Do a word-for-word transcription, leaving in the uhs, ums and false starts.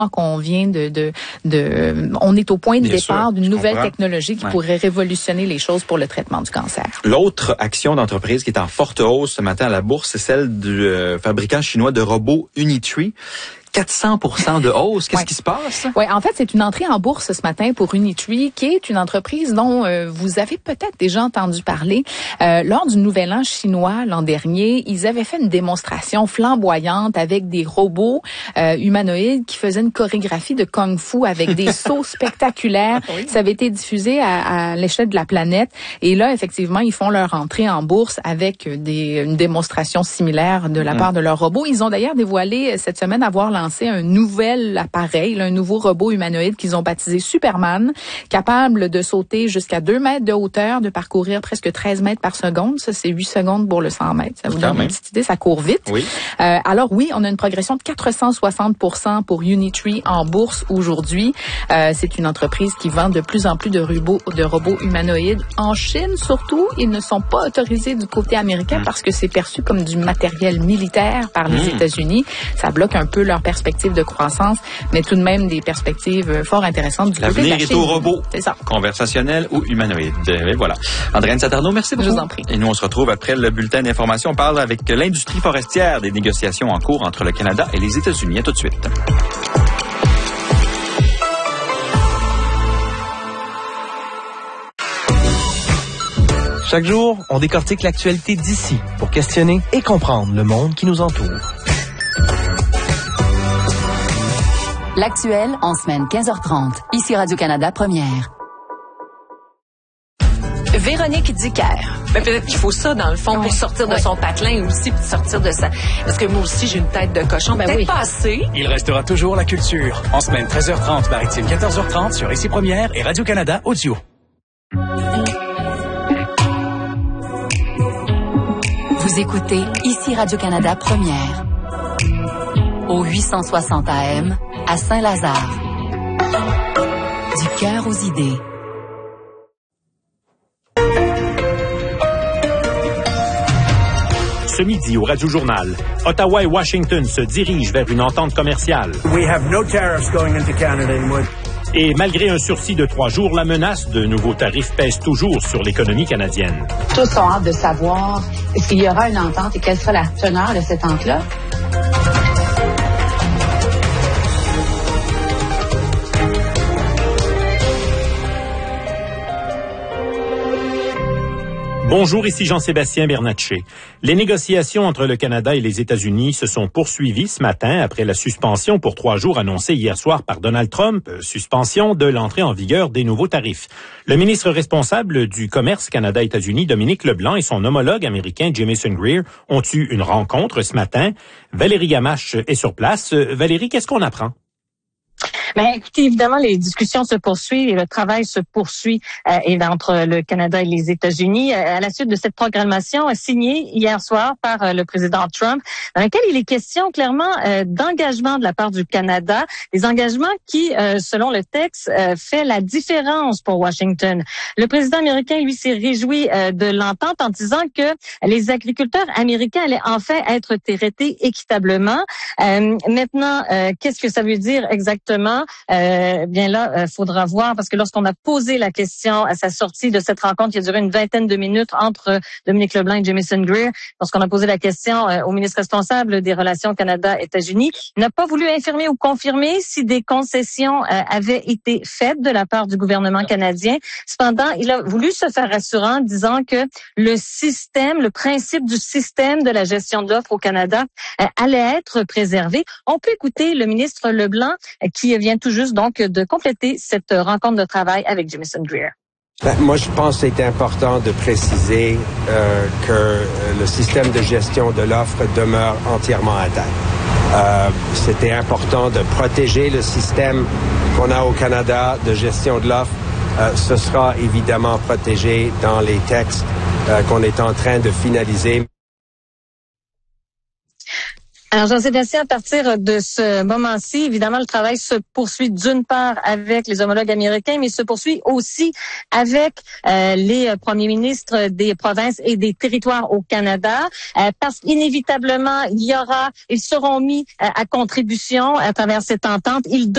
qu'on vient de, de, de, on est au point de Bien départ d'une nouvelle comprends. technologie qui ouais. pourrait révolutionner les choses pour le traitement du cancer. L'autre action d'entreprise qui est en forte hausse ce matin à la bourse, c'est celle du euh, fabricant chinois de robots Unitree. quatre cents pour cent de hausse. Qu'est-ce ouais. qui se passe? Oui, en fait, c'est une entrée en bourse ce matin pour Unitree, qui est une entreprise dont euh, vous avez peut-être déjà entendu parler. Euh, lors du Nouvel An chinois l'an dernier, ils avaient fait une démonstration flamboyante avec des robots euh, humanoïdes qui faisaient une chorégraphie de kung-fu avec des sauts spectaculaires. Oui. Ça avait été diffusé à, à l'échelle de la planète. Et là, effectivement, ils font leur entrée en bourse avec des, une démonstration similaire de la mmh. part de leurs robots. Ils ont d'ailleurs dévoilé cette semaine avoir lancé un nouvel appareil, un nouveau robot humanoïde qu'ils ont baptisé Superman, capable de sauter jusqu'à deux mètres de hauteur, de parcourir presque treize mètres par seconde. Ça, c'est huit secondes pour le cent mètres. Ça vous donne une petite idée, ça court vite. Oui. Euh, alors oui, on a une progression de quatre cent soixante pour cent pour Unitree en bourse aujourd'hui. Euh, c'est une entreprise qui vend de plus en plus de robots, de robots humanoïdes. En Chine, surtout, ils ne sont pas autorisés du côté américain mmh. parce que c'est perçu comme du matériel militaire par les mmh. États-Unis. Ça bloque un peu leur perspectives de croissance, mais tout de même des perspectives fort intéressantes du côté de la Chine. L'avenir est au robot. C'est ça. Conversationnel ou humanoïde. Et voilà. Andréane Satarno, merci beaucoup. Je vous en prie. Et nous, on se retrouve après le bulletin d'information. On parle avec l'industrie forestière des négociations en cours entre le Canada et les États-Unis. À tout de suite. Chaque jour, on décortique l'actualité d'ici pour questionner et comprendre le monde qui nous entoure. L'actuel en semaine quinze heures trente. Ici Radio-Canada Première. Véronique Dicker. Ben, peut-être qu'il faut ça, dans le fond, oui. pour sortir de oui. son patelin aussi, puis sortir de ça. Parce que moi aussi, j'ai une tête de cochon. Ben, peut-être oui. pas assez. Il restera toujours la culture. En semaine treize heures trente, maritime quatorze heures trente sur Ici Première et Radio-Canada Audio. Vous écoutez Ici Radio-Canada Première. Au huit cent soixante A M, à Saint-Lazare. Du cœur aux idées. Ce midi au Radio-Journal, Ottawa et Washington se dirigent vers une entente commerciale. We have no tariffs going into Canada anymore. Et malgré un sursis de trois jours, la menace de nouveaux tarifs pèse toujours sur l'économie canadienne. Tous ont hâte de savoir s'il y aura une entente et quelle sera la teneur de cette entente-là. Bonjour, ici Jean-Sébastien Bernatchez. Les négociations entre le Canada et les États-Unis se sont poursuivies ce matin après la suspension pour trois jours annoncée hier soir par Donald Trump, suspension de l'entrée en vigueur des nouveaux tarifs. Le ministre responsable du commerce Canada-États-Unis, Dominique Leblanc, et son homologue américain, Jamieson Greer, ont eu une rencontre ce matin. Valérie Gamache est sur place. Valérie, qu'est-ce qu'on apprend? Ben, écoutez, évidemment, les discussions se poursuivent et le travail se poursuit euh, et entre le Canada et les États-Unis euh, à la suite de cette programmation euh, signée hier soir par euh, le président Trump, dans laquelle il est question clairement euh, d'engagement de la part du Canada, des engagements qui, euh, selon le texte, euh, fait la différence pour Washington. Le président américain, lui, s'est réjoui euh, de l'entente en disant que les agriculteurs américains allaient enfin être traités équitablement. Euh, maintenant, euh, qu'est-ce que ça veut dire exactement? Euh, bien là, euh, faudra voir, parce que lorsqu'on a posé la question à sa sortie de cette rencontre qui a duré une vingtaine de minutes entre Dominique Leblanc et Jamieson Greer, lorsqu'on a posé la question euh, au ministre responsable des relations Canada-États-Unis, il n'a pas voulu infirmer ou confirmer si des concessions euh, avaient été faites de la part du gouvernement canadien. Cependant, il a voulu se faire rassurant, disant que le système, le principe du système de la gestion de l'offre au Canada euh, allait être préservé. On peut écouter le ministre Leblanc euh, qui vient tout juste donc de compléter cette rencontre de travail avec Jamieson Greer. Ben, moi, je pense que c'est important de préciser euh, que euh, le système de gestion de l'offre demeure entièrement intact. Euh, c'était important de protéger le système qu'on a au Canada de gestion de l'offre. Euh, ce sera évidemment protégé dans les textes euh, qu'on est en train de finaliser. Alors, Jean-Sébastien, à partir de ce moment-ci, évidemment, le travail se poursuit d'une part avec les homologues américains, mais se poursuit aussi avec euh, les premiers ministres des provinces et des territoires au Canada, euh, parce qu'inévitablement, il y aura, ils seront mis euh, à contribution à travers cette entente. Ils